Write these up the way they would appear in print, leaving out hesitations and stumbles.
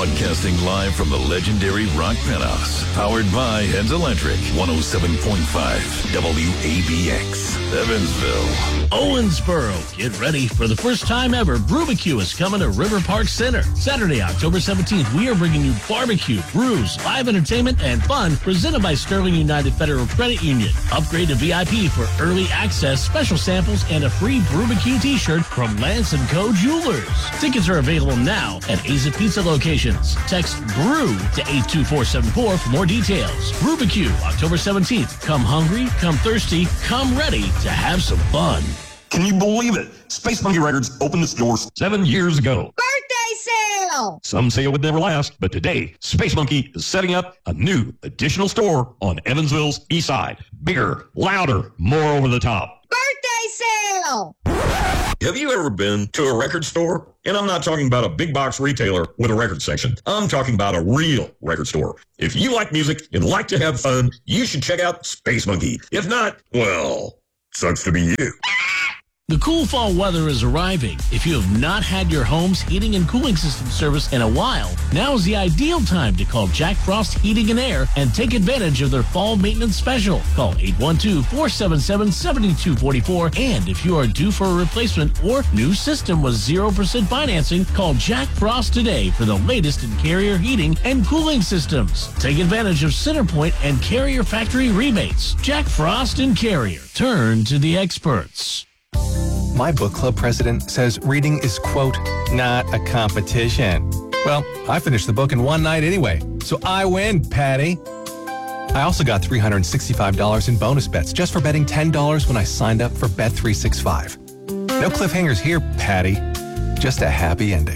Broadcasting live from the legendary Rock Penthouse. Powered by Heads Electric. 107.5 WABX. Evansville. Owensboro. Get ready for the first time ever. Brewbecue is coming to River Park Center. Saturday, October 17th, we are bringing you barbecue, brews, live entertainment, and fun presented by Sterling United Federal Credit Union. Upgrade to VIP for early access, special samples, and a free Brewbecue t-shirt from Lance & Co. Jewelers. Tickets are available now at Aza Pizza locations. Text BREW to 82474 for more details. Brewbecue, October 17th. Come hungry, come thirsty, come ready to have some fun. Can you believe it? Space Monkey Records opened its doors 7 years ago. Birthday sale! Some say it would never last, but today, Space Monkey is setting up a new additional store on Evansville's east side. Bigger, louder, more over the top. Birthday sale! Have you ever been to a record store? And I'm not talking about a big box retailer with a record section. I'm talking about a real record store. If you like music and like to have fun, you should check out Space Monkey. If not, well, sucks to be you. The cool fall weather is arriving. If you have not had your home's heating and cooling system service in a while, now is the ideal time to call Jack Frost Heating and Air and take advantage of their fall maintenance special. Call 812-477-7244. And if you are due for a replacement or new system with 0% financing, call Jack Frost today for the latest in Carrier heating and cooling systems. Take advantage of Centerpoint and Carrier factory rebates. Jack Frost and Carrier. Turn to the experts. My book club president says reading is, quote, not a competition. Well, I finished the book in one night anyway, so I win, Patty. I also got $365 in bonus bets just for betting $10 when I signed up for Bet365. No cliffhangers here, Patty. Just a happy ending.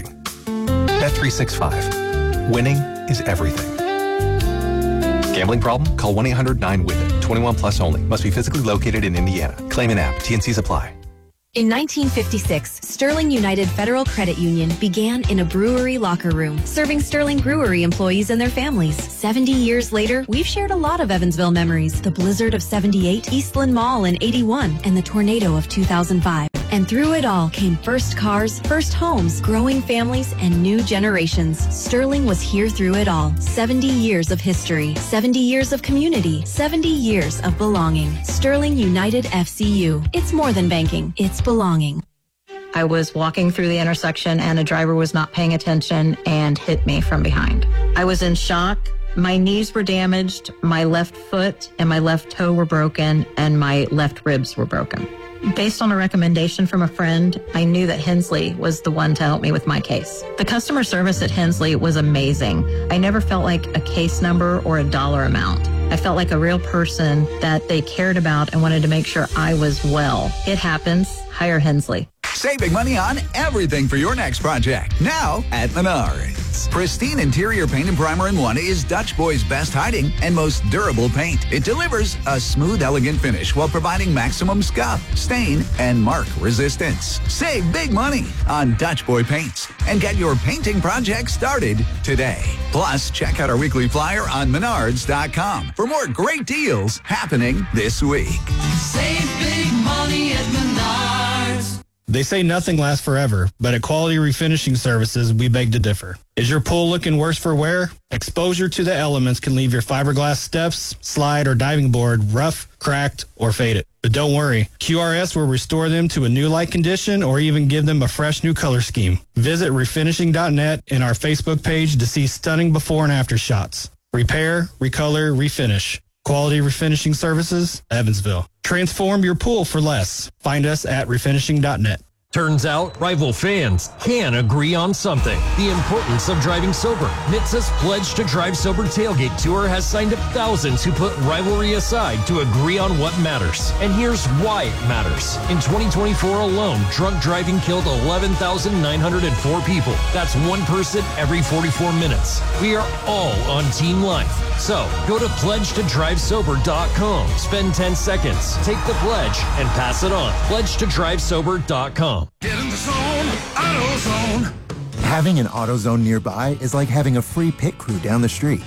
Bet365. Winning is everything. Gambling problem? Call 1-800-9-WITH-IT. 21 plus only. Must be physically located in Indiana. Claim an app. T&Cs apply. In 1956, Sterling United Federal Credit Union began in a brewery locker room, serving Sterling Brewery employees and their families. 70 years later, we've shared a lot of Evansville memories. The blizzard of 78, Eastland Mall in 81, and the tornado of 2005. And through it all came first cars, first homes, growing families, and new generations. Sterling was here through it all. 70 years of history, 70 years of community, 70 years of belonging. Sterling United FCU. It's more than banking. It's belonging. I was walking through the intersection and a driver was not paying attention and hit me from behind. I was in shock. My knees were damaged, my left foot and my left toe were broken, and my left ribs were broken. Based on a recommendation from a friend, I knew that Hensley was the one to help me with my case. The customer service at Hensley was amazing. I never felt like a case number or a dollar amount. I felt like a real person that they cared about and wanted to make sure I was well. It happens. Hire Hensley. Save big money on everything for your next project. Now at Menards. Pristine interior paint and primer in one is Dutch Boy's best hiding and most durable paint. It delivers a smooth, elegant finish while providing maximum scuff, stain, and mark resistance. Save big money on Dutch Boy paints and get your painting project started today. Plus, check out our weekly flyer on Menards.com for more great deals happening this week. Save big money at Menards. They say nothing lasts forever, but at Quality Refinishing Services, we beg to differ. Is your pool looking worse for wear? Exposure to the elements can leave your fiberglass steps, slide, or diving board rough, cracked, or faded. But don't worry, QRS will restore them to a new-like condition or even give them a fresh new color scheme. Visit refinishing.net and our Facebook page to see stunning before and after shots. Repair, recolor, refinish. Quality Refinishing Services, Evansville. Transform your pool for less. Find us at refinishing.net. Turns out, rival fans can agree on something. The importance of driving sober. NHTSA's Pledge to Drive Sober Tailgate Tour has signed up thousands who put rivalry aside to agree on what matters. And here's why it matters. In 2024 alone, drunk driving killed 11,904 people. That's one person every 44 minutes. We are all on Team Life. So, go to pledgetodrivesober.com. Spend 10 seconds, take the pledge, and pass it on. Pledgetodrivesober.com. Get in the zone, AutoZone. Having an AutoZone nearby is like having a free pit crew down the street.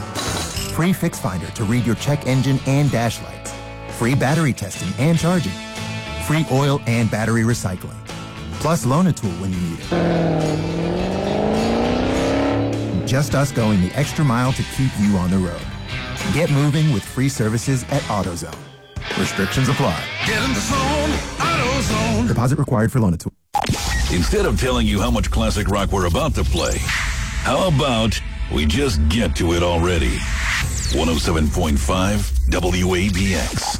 Free Fix Finder to read your check engine and dash lights. Free battery testing and charging. Free oil and battery recycling. Plus loan a tool when you need it. Just us going the extra mile to keep you on the road. Get moving with free services at AutoZone. Restrictions apply. Get in the zone, AutoZone. Deposit required for loan at Instead of telling you how much classic rock we're about to play, how about we just get to it already? 107.5 WABX.